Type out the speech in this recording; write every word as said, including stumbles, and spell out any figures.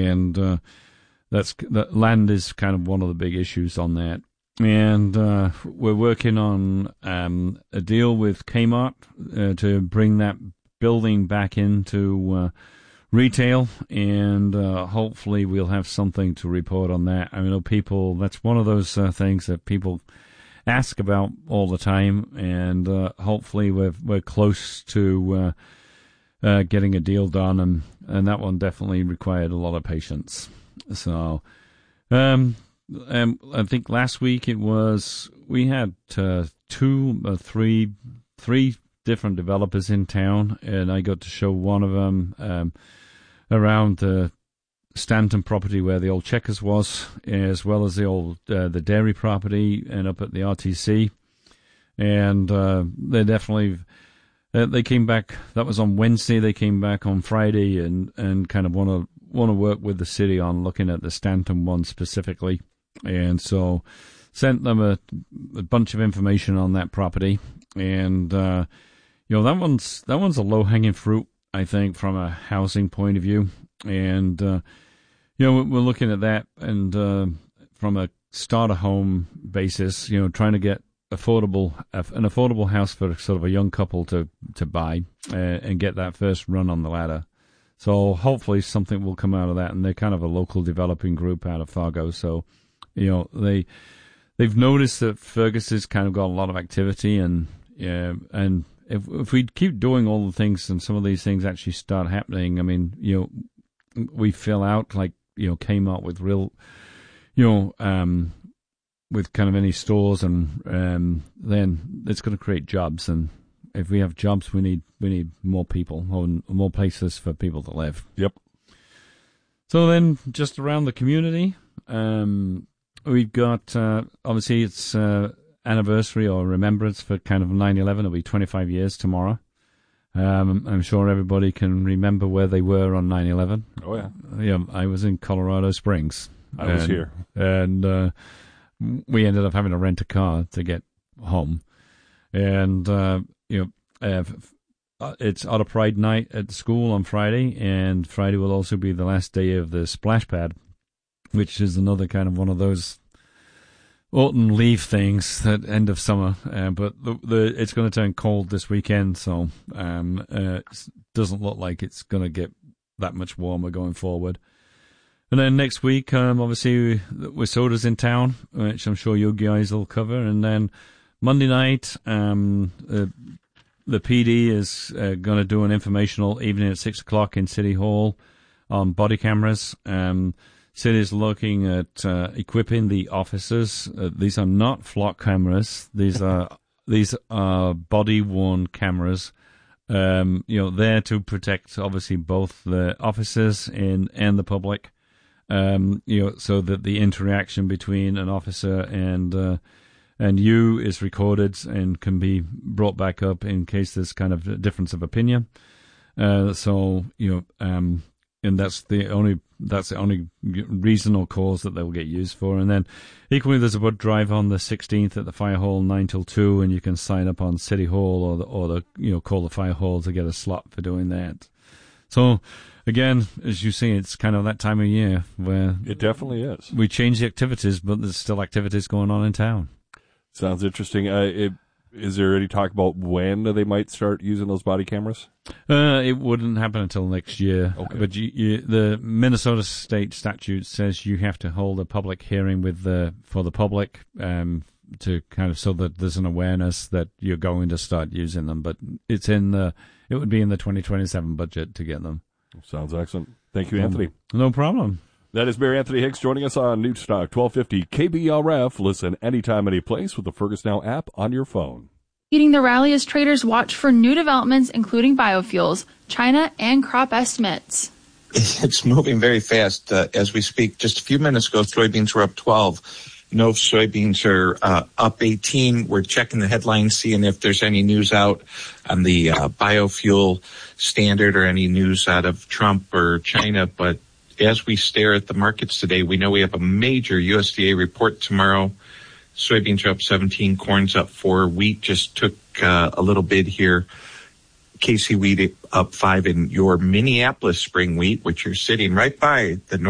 and uh, that's that land is kind of one of the big issues on that. And uh, we're working on um, a deal with Kmart uh, to bring that building back into uh, retail, and uh, hopefully we'll have something to report on that. I know people, that's one of those uh, things that people ask about all the time, and uh, hopefully we're we're close to uh, uh, getting a deal done, and, and that one definitely required a lot of patience. So, um, um, I think last week it was, we had uh, two or three, three different developers in town, and I got to show one of them um, around the Stanton property where the old Checkers was, as well as the old uh, the dairy property and up at the R T C, and uh, they definitely uh, they came back. That was on Wednesday. They came back on Friday and, and kind of want to want to work with the city on looking at the Stanton one specifically, and so sent them a, a bunch of information on that property, and uh, you know that one's that one's a low hanging fruit, I think, from a housing point of view. And, uh, you know, we're looking at that, and uh, from a starter home basis, you know, trying to get affordable an affordable house for sort of a young couple to, to buy uh, and get that first run on the ladder. So hopefully something will come out of that, and they're kind of a local developing group out of Fargo. So, you know, they, they've noticed that Fergus has kind of got a lot of activity, and, yeah, and if, if we keep doing all the things and some of these things actually start happening, I mean, you know, we fill out like, you know, Kmart with real, you know, um, with kind of any stores, and um, then it's going to create jobs. And if we have jobs, we need we need more people, more, more places for people to live. Yep. So then, just around the community, um, we've got uh, obviously it's uh, anniversary or remembrance for kind of nine eleven. It'll be twenty-five years tomorrow. Um, I'm sure everybody can remember where they were on nine eleven. Oh, yeah. Yeah, I was in Colorado Springs. I and, was here. And uh, we ended up having to rent a car to get home. And, uh, you know, uh, it's Auto Pride night at school on Friday, and Friday will also be the last day of the splash pad, which is another kind of one of those autumn leaf things at end of summer, uh, but the, the it's going to turn cold this weekend, so um, uh, it doesn't look like it's going to get that much warmer going forward. And then next week, um, obviously, Wisoda's in town, which I'm sure you guys will cover. And then Monday night, um, uh, the P D is uh, going to do an informational evening at six o'clock in City Hall on body cameras. Um, City's looking at uh, equipping the officers. Uh, these are not flock cameras. These are these are body-worn cameras. Um, you know, there to protect obviously both the officers and and the public. Um, you know, so that the interaction between an officer and uh, and you is recorded and can be brought back up in case there's kind of a difference of opinion. Uh, so you know, um, and that's the only. That's the only reason or cause that they will get used for. And then equally, there's a blood drive on the sixteenth at the Fire Hall, nine till two, and you can sign up on City Hall or the, or the, you know, call the Fire Hall to get a slot for doing that. So again, as you see, it's kind of that time of year where it definitely is. We change the activities, but there's still activities going on in town. Sounds interesting. Uh, it, is there any talk about when they might start using those body cameras? Uh, it wouldn't happen until next year. Okay. But you, you, the Minnesota state statute says you have to hold a public hearing with the for the public um, to kind of so that there's an awareness that you're going to start using them. But it's in the it would be in the twenty twenty-seven budget to get them. Sounds excellent. Thank you, Anthony. Um, no problem. That is Mayor Anthony Hicks joining us on Newstalk twelve fifty K B R F. Listen anytime, any place with the Fergus Now app on your phone. Leading the rally as traders watch for new developments, including biofuels, China, and crop estimates. It's moving very fast uh, as we speak. Just a few minutes ago, soybeans were up twelve. No, soybeans are uh, up eighteen. We're checking the headlines, seeing if there's any news out on the uh, biofuel standard or any news out of Trump or China. But as we stare at the markets today, we know we have a major U S D A report tomorrow. Soybeans are up seventeen, corn's up four. Wheat just took uh, a little bid here. K C wheat up five in your Minneapolis spring wheat, which you're sitting right by the